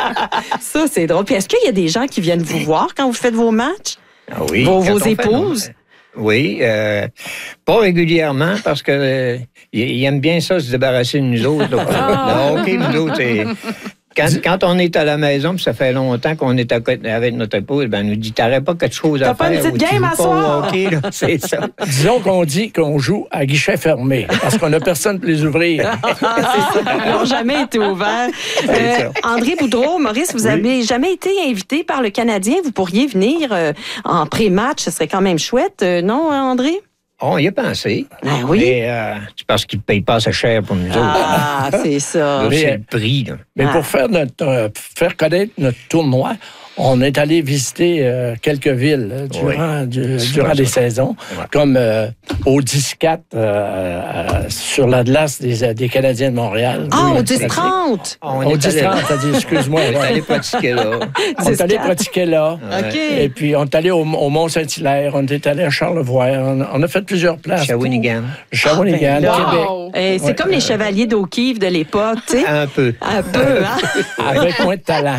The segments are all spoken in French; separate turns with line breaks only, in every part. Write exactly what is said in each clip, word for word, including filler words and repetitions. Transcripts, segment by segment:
Ça, c'est drôle. Puis est-ce qu'il y a des gens qui viennent vous voir quand vous faites vos matchs?
Ah oui.
Vos, vos épouses?
Fait, oui, euh, pas régulièrement parce que euh, ils aiment bien ça, se débarrasser de nous autres. Donc, ah. Le hockey, nous autres, c'est... Quand, quand on est à la maison, puis ça fait longtemps qu'on est à côté avec notre épouse, ben, elle nous dit, t'aurais pas quelque chose à
T'as
faire.
T'as pas une petite game à soir?
C'est ça.
Disons qu'on dit qu'on joue à guichet fermé, parce qu'on n'a personne pour les ouvrir.
C'est ça. Ils n'ont jamais été ouverts. Euh, André Boudreau, Maurice, vous n'avez oui. jamais été invité par le Canadien. Vous pourriez venir euh, en pré-match. Ce serait quand même chouette, euh, non, André?
On y a pensé.
Ben oui.
Mais euh, c'est parce qu'ils ne payent pas assez cher pour nous autres.
Ah, c'est ça.
Là, c'est le prix. Là.
Mais ah. pour faire, notre, euh, faire connaître notre tournoi, on est allé visiter euh, quelques villes euh, durant, oui. du, durant des saisons, ouais. comme euh, au dix quatre euh, euh, sur la glace des, des Canadiens de Montréal.
Ah, oui, au dix trente!
Au dix trente, t'as dit, excuse-moi.
On est allé pratiquer là.
On est allé pratiquer là.
Okay.
Et puis, on est allé au, au Mont-Saint-Hilaire, on est allé à Charlevoix, on, on a fait plusieurs places.
Shawinigan.
Pour... Shawinigan,
ah,
Québec.
Wow. C'est ouais. comme les chevaliers d'O'Keeffe de l'époque, tu sais.
Un peu.
Un peu, hein?
Avec moins de talent.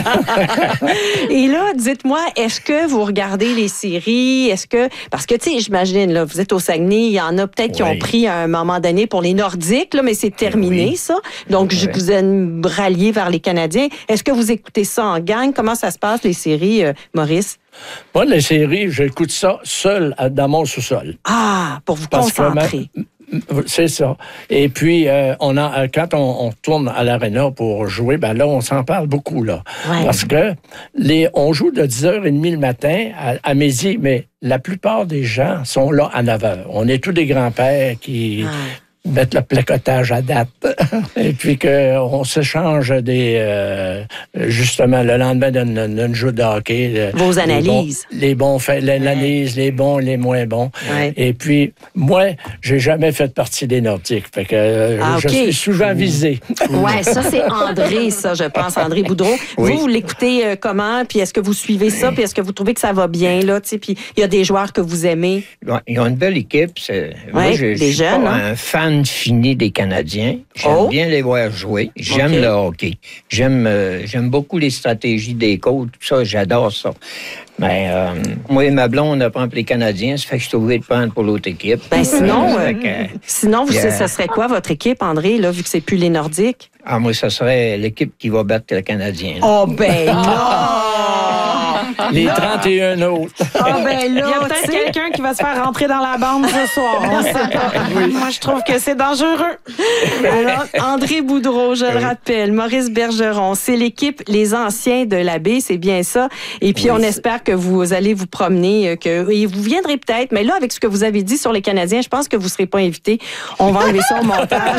Et là, dites-moi, est-ce que vous regardez les séries? Est-ce que... Parce que, tu sais, j'imagine, là, vous êtes au Saguenay, il y en a peut-être oui. qui ont pris à un moment donné pour les Nordiques, là, mais c'est terminé, oui. ça. Donc, oui. vous êtes rallié vers les Canadiens. Est-ce que vous écoutez ça en gang? Comment ça se passe, les séries, euh, Maurice?
Moi, les séries, j'écoute ça seul dans mon sous-sol.
Ah, pour vous Parce concentrer.
Que ma... C'est ça. Et puis, euh, on a, quand on, on tourne à l'aréna pour jouer, ben là, on s'en parle beaucoup, là. Ouais. Parce que les, on joue de dix heures trente le matin à, à midi, mais la plupart des gens sont là à neuf heures. On est tous des grands-pères qui... Ouais. mettre le placotage à date. Et puis qu'on s'échange des... Euh, justement, le lendemain d'une joue de hockey.
Vos analyses.
Les bons, les bons l'analyse, ouais. les bons, les moins bons. Ouais. Et puis, moi, j'ai jamais fait partie des Nordiques. Fait que ah, je okay. suis souvent visé.
Ouais, ça, c'est André, ça, je pense, André Boudreau. Oui. Vous, vous l'écoutez euh, comment? Puis est-ce que vous suivez ça? Puis est-ce que vous trouvez que ça va bien, là? Puis il y a des joueurs que vous aimez?
Ils ont une belle équipe.
Ouais,
moi, je,
des
je suis
jeunes,
pas
hein?
un fan fini des Canadiens. J'aime oh. bien les voir jouer. J'aime okay. le hockey. J'aime euh, j'aime beaucoup les stratégies des coachs. Tout ça, j'adore ça. Mais euh, moi et ma blonde, on prend pour les Canadiens. Ça fait que je suis obligé de prendre pour l'autre équipe.
Ben sinon, euh,
que,
sinon vous, yeah. ça serait quoi votre équipe, André, là, vu que c'est plus les Nordiques?
Ah, moi, ça serait l'équipe qui va battre le Canadien. Là.
Oh, ben non!
Les trente et un autres.
Ah, ben là,
il y a peut-être quelqu'un qui va se faire rentrer dans la bande ce soir. On sait pas. Oui. Moi, je trouve que c'est dangereux.
Alors, André Boudreau, je le rappelle, Maurice Bergeron, c'est l'équipe Les Anciens de la baie, c'est bien ça. Et puis, oui, on espère que vous allez vous promener, que et vous viendrez peut-être, mais là, avec ce que vous avez dit sur les Canadiens, je pense que vous ne serez pas invité. On va enlever ça au montage.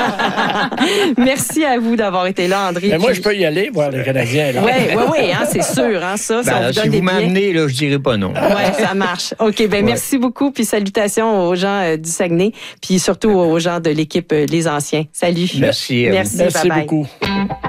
Merci à vous d'avoir été là, André.
Mais moi, je peux y aller voir les Canadiens.
Oui, oui, oui, hein, c'est sûr. Hein, ça,
ben,
ça
alors,
vous donne
si
des
vous m'amenez, là, je dirais pas non.
Oui, ça marche. OK, ben ouais. merci beaucoup. Puis salutations aux gens euh, du Saguenay, puis surtout aux gens de l'équipe euh, Les Anciens. Salut.
Merci.
Merci,
merci
bye-bye.
beaucoup.